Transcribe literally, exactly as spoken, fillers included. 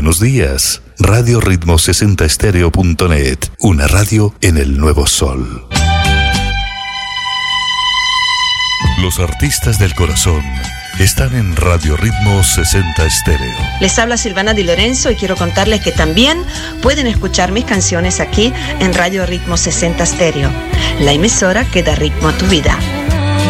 buenos días. Radio Ritmo sesenta estéreo punto net, una radio en el nuevo sol. Los artistas del corazón están en Radio Ritmo sesenta Estéreo. Les habla Silvana Di Lorenzo y quiero contarles que también pueden escuchar mis canciones aquí en Radio Ritmo sesenta Estéreo, la emisora que da ritmo a tu vida.